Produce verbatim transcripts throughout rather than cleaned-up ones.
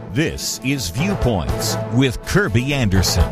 This is Viewpoints with Kirby Anderson.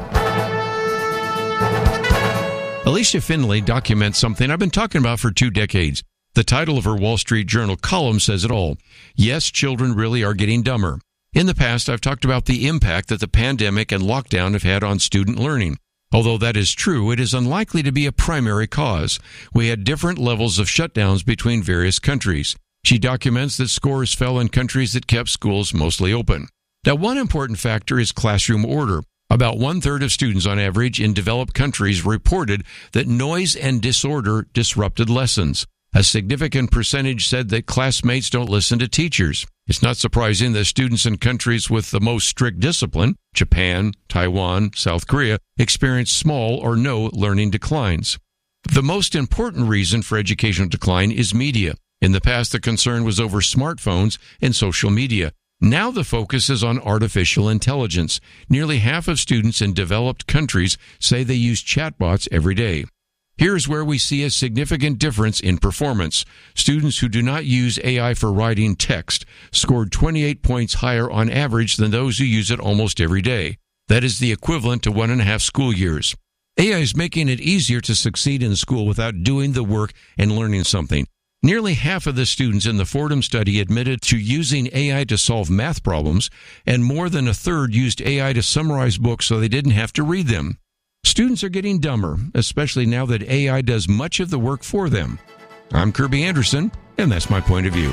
Alicia Finley documents something I've been talking about for two decades. The title of her Wall Street Journal column says it all. Yes, children really are getting dumber. In the past, I've talked about the impact that the pandemic and lockdown have had on student learning. Although that is true, it is unlikely to be a primary cause. We had different levels of shutdowns between various countries. She documents that scores fell in countries that kept schools mostly open. Now, one important factor is classroom order. About one-third of students on average in developed countries reported that noise and disorder disrupted lessons. A significant percentage said that classmates don't listen to teachers. It's not surprising that students in countries with the most strict discipline, Japan, Taiwan, South Korea, experience small or no learning declines. The most important reason for educational decline is media. In the past, the concern was over smartphones and social media. Now the focus is on artificial intelligence. Nearly half of students in developed countries say they use chatbots every day. Here's where we see a significant difference in performance. Students who do not use A I for writing text scored twenty-eight points higher on average than those who use it almost every day. That is the equivalent to one and a half school years. A I is making it easier to succeed in school without doing the work and learning something. Nearly half of the students in the Fordham study admitted to using A I to solve math problems, and more than a third used A I to summarize books so they didn't have to read them. Students are getting dumber, especially now that A I does much of the work for them. I'm Kirby Anderson, and that's my point of view.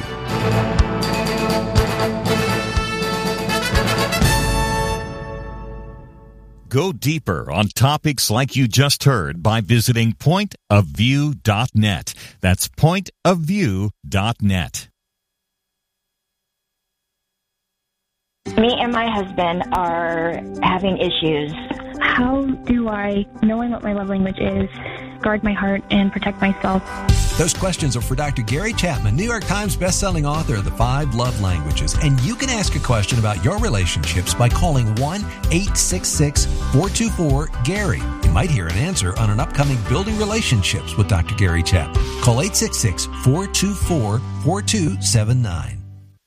Go deeper on topics like you just heard by visiting point of view dot net. That's point of view dot net. Me and my husband are having issues. How do I, knowing what my love language is, guard my heart and protect myself? Those questions are for Doctor Gary Chapman, New York Times bestselling author of The Five Love Languages. And you can ask a question about your relationships by calling one eight six six, four two four, Gary. You might hear an answer on an upcoming Building Relationships with Doctor Gary Chapman. Call eight six six, four two four, four two seven nine.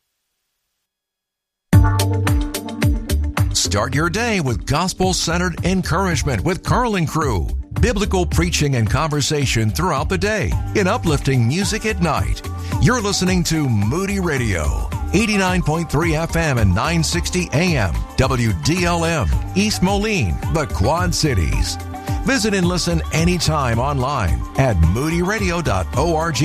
Start your day with gospel-centered encouragement with Carl and Crew. Biblical preaching and conversation throughout the day in uplifting music at night. You're listening to Moody Radio, eighty-nine point three F M and nine sixty A M, W D L M, East Moline, the Quad Cities. Visit and listen anytime online at moody radio dot org.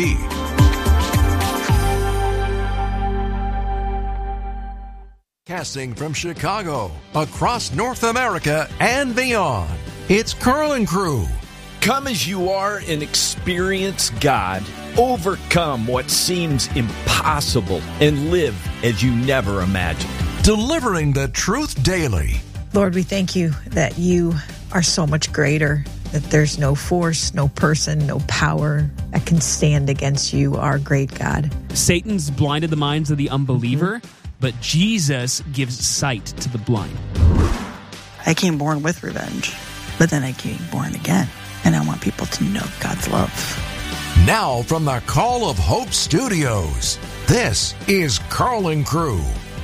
Casting from Chicago, across North America and beyond, it's Carl and Crew. Come as you are and experience God. Overcome what seems impossible and live as you never imagined. Delivering the truth daily. Lord, we thank you that you are so much greater, that there's no force, no person, no power that can stand against you, our great God. Satan's blinded the minds of the unbeliever, mm-hmm. but Jesus gives sight to the blind. I came born with revenge, but then I came born again, and I want people to know God's love. Now from the Call of Hope Studios, this is Carl and Crew.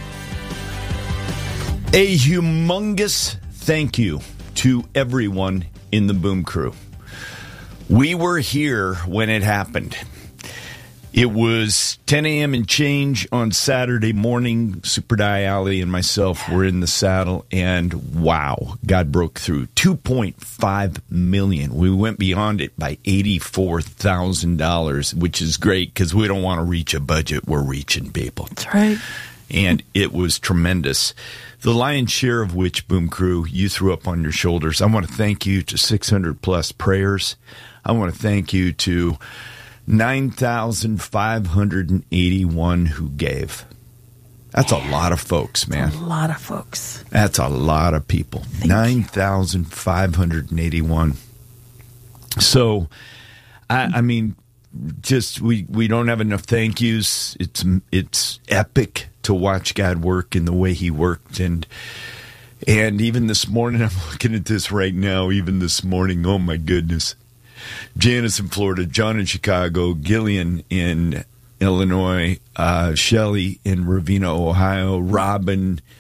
A humongous thank you to everyone in the Boom Crew. We were here when it happened. It was ten a.m. and change on Saturday morning. Super Di Ali and myself were in the saddle, and wow, God broke through. two point five million dollars. We went beyond it by eighty-four thousand dollars, which is great because we don't want to reach a budget. We're reaching people. That's right. And it was tremendous. The lion's share of which, Boom Crew, you threw up on your shoulders. I want to thank you to six hundred plus prayers. I want to thank you to nine thousand five hundred eighty-one who gave. That's yeah. a lot of folks, man. That's a lot of folks. That's a lot of people. nine thousand five hundred eighty-one. So, I, I mean, just we, we don't have enough thank yous. It's it's epic to watch God work in the way He worked, and and even this morning, I'm looking at this right now. Even this morning, oh my goodness. Janice in Florida, John in Chicago, Gillian in Illinois, uh, Shelley in Ravina, Ohio, Robin,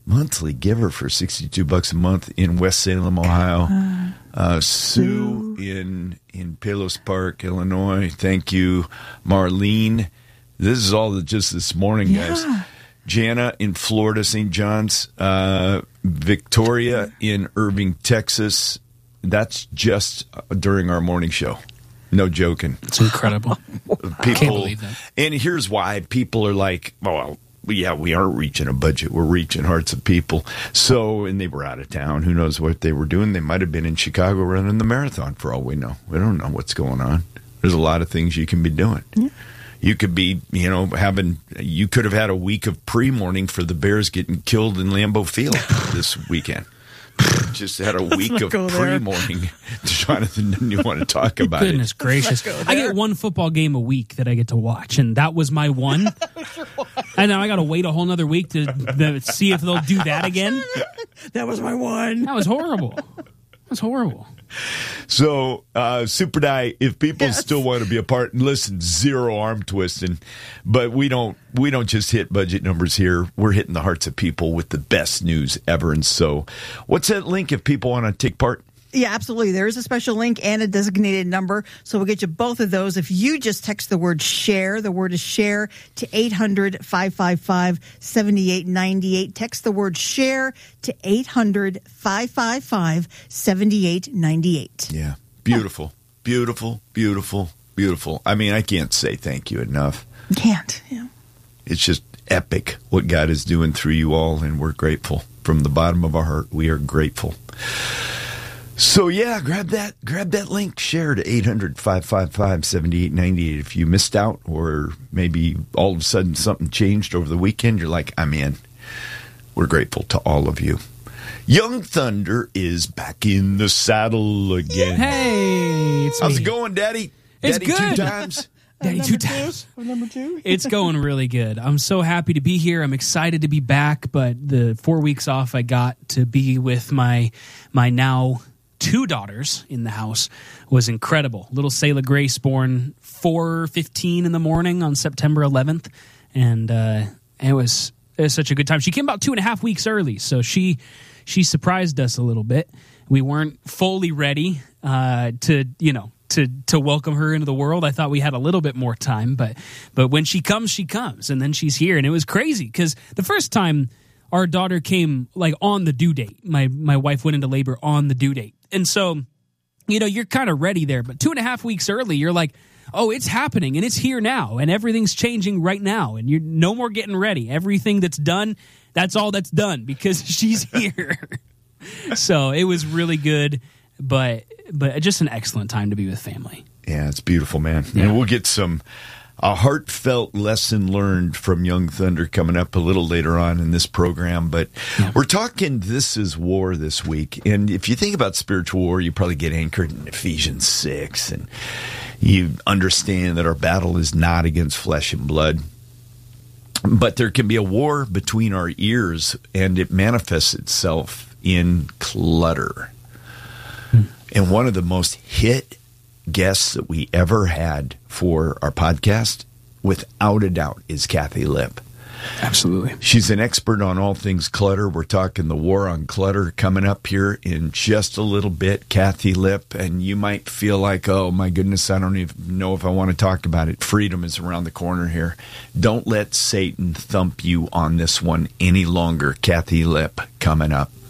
monthly giver for sixty-two bucks a month in West Salem, Ohio. Uh, Sue in in Palos Park, Illinois. Thank you, Marlene. This is all just this morning, Yeah. guys. Jana in Florida, Saint John's. Uh, Victoria in Irving, Texas. That's just during our morning show. No joking. It's incredible. People, I can't believe that. And here's why people are like, oh, well, yeah, we aren't reaching a budget. We're reaching hearts of people. So, and they were out of town. Who knows what they were doing? They might have been in Chicago running the marathon for all we know. We don't know what's going on. There's a lot of things you can be doing. Yeah. You could be, you know, having, you could have had a week of pre-morning for the Bears getting killed in Lambeau Field this weekend. Just had a week of pre-morning. Jonathan, didn't you want to talk about Goodness it? gracious. I get one football game a week that I get to watch, and that was my one. And now I got to wait a whole nother week to, to see if they'll do that again. That was my one. That was horrible. That was horrible. So, uh, Super Die, if people Yes. still want to be a part, and listen, zero arm twisting, but we don't we don't just hit budget numbers here. We're hitting the hearts of people with the best news ever. And so, what's that link if people want to take part? Yeah, absolutely. There is a special link and a designated number. So we'll get you both of those. If you just text the word share, the word is share, to eight hundred, five five five, seven eight nine eight. Text the word share to eight hundred, five five five, seven eight nine eight. Yeah. Beautiful. Beautiful. Beautiful. Beautiful. I mean, I can't say thank you enough. Can't. Yeah. It's just epic what God is doing through you all, and we're grateful. From the bottom of our heart, we are grateful. So, yeah, grab that grab that link, share to eight hundred, five five five, seven eight nine eight. If you missed out, or maybe all of a sudden something changed over the weekend, you're like, I'm in. We're grateful to all of you. Young Thunder is back in the saddle again. Hey, it's How's me. it going, Daddy? It's Daddy good. two times? Daddy two times. Number two. It's going really good. I'm so happy to be here. I'm excited to be back, but the four weeks off I got to be with my my now two daughters in the house was incredible. Little Selah Grace born four fifteen in the morning on September eleventh, and uh, it was it was such a good time. She came about two and a half weeks early, so she she surprised us a little bit. We weren't fully ready uh, to you know. to to welcome her into the world. I thought we had a little bit more time, but but when she comes, she comes, and then she's here, and it was crazy because the first time our daughter came like on the due date, my my wife went into labor on the due date, and so you know you're kind of ready there, but two and a half weeks early, you're like, oh, it's happening, and it's here now, and everything's changing right now, and you're no more getting ready. Everything that's done, that's all that's done because she's here. So it was really good. But but just an excellent time to be with family. Yeah, it's beautiful, man. Yeah. And we'll get some a heartfelt lesson learned from Young Thunder coming up a little later on in this program. But yeah. We're talking This Is War this week. And if you think about spiritual war, you probably get anchored in Ephesians six. And you understand that our battle is not against flesh and blood. But there can be a war between our ears, and it manifests itself in clutter. And one of the most hit guests that we ever had for our podcast, without a doubt, is Kathy Lipp. Absolutely. She's an expert on all things clutter. We're talking the war on clutter coming up here in just a little bit. Kathy Lipp, and you might feel like, oh, my goodness, I don't even know if I want to talk about it. Freedom is around the corner here. Don't let Satan thump you on this one any longer. Kathy Lipp coming up.